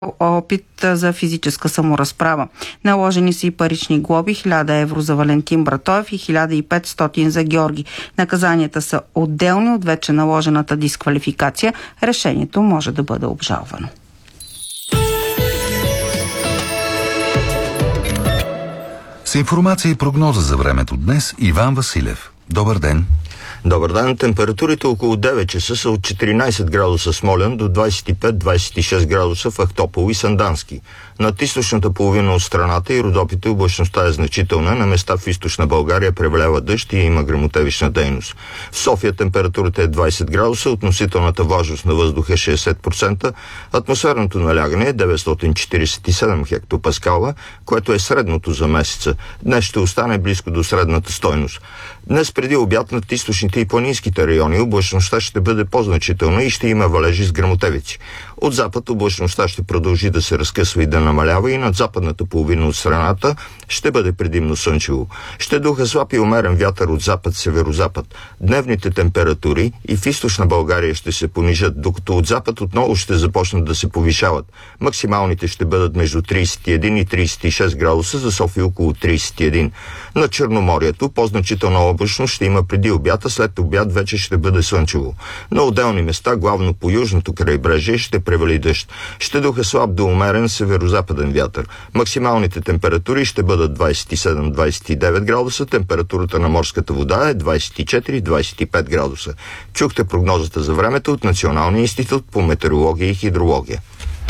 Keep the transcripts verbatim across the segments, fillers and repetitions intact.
опит за физическа саморазправа. Наложени са и парични глоби, хиляда евро за Валентин Братоев и хиляда и петстотин за Георги. Наказанията са отделни от вече наложената дисквалификация. Решението може да бъде обжалвано. С информация и прогноза за времето днес Иван Василев. Добър ден! Добър ден! Температурите около девет часа са от четиринайсет градуса Смолян до двайсет и пет до двайсет и шест градуса в Ахтопол и Сандански. Над източната половина от страната и Родопите облачността е значителна, на места в източна България превалява дъжд и има гръмотевична дейност. В София температурата е двайсет градуса, относителната влажност на въздуха е шейсет процента, атмосферното налягане е деветстотин четирийсет и седем хектопаскала, което е средното за месеца. Днес ще остане близко до средната стойност. Днес преди обяд над източните и планинските райони облачността ще бъде по-значителна и ще има валежи с гръмотевици. От запад облачността ще продължи да се разкъсва и да намалява и над западната половина от страната ще бъде предимно слънчево. Ще духа слаб и умерен вятър от запад-северозапад. Дневните температури и в източна България ще се понижат, докато от запад отново ще започнат да се повишават. Максималните ще бъдат между трийсет и един и трийсет и шест градуса, за София около трийсет и един. На Черноморието по-значителна облачност ще има преди обяд, а след обяд вече ще бъде слънчево. На отделни места, главно по южното крайбрежие, ще превали дъжд. Ще духа слаб до умерен северозападен вятър. Максималните температури ще бъдат двайсет и седем до двайсет и девет градуса, температурата на морската вода е двайсет и четири до двайсет и пет градуса. Чухте прогнозата за времето от Националния институт по метеорология и хидрология.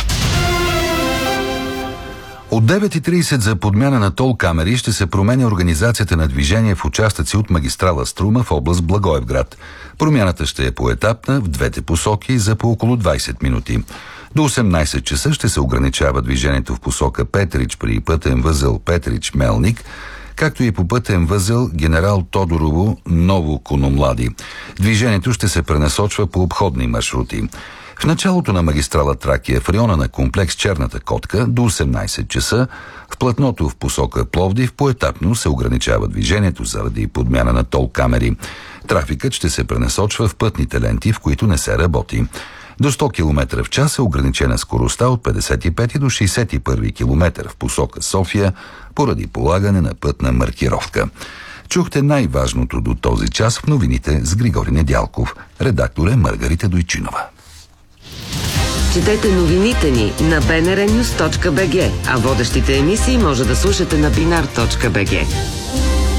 От девет и трийсет за подмяна на тол камери ще се променя организацията на движение в участъци от магистрала Струма в област Благоевград. Промяната ще е поетапна в двете посоки за по около двайсет минути. До осемнайсет часа ще се ограничава движението в посока Петрич при пътен възел Петрич-Мелник, както и по пътен възел Генерал Тодорово Ново Кономлади. Движението ще се пренасочва по обходни маршрути. В началото на магистрала Тракия в района на комплекс Черната котка до осемнайсет часа в платното в посока Пловдив поетапно се ограничава движението заради подмяна на тол камери. Трафикът ще се пренасочва в пътните ленти, в които не се работи. До сто километра в час е ограничена скоростта от петдесет и пети до шейсет и първи километър в посока София поради полагане на пътна маркировка. Чухте най-важното до този час в новините с Григорий Недялков. Редактор е Маргарита Дойчинова. Четете новините ни на би ен ар нюс точка би джи, а водещите емисии може да слушате на бинар точка би джи.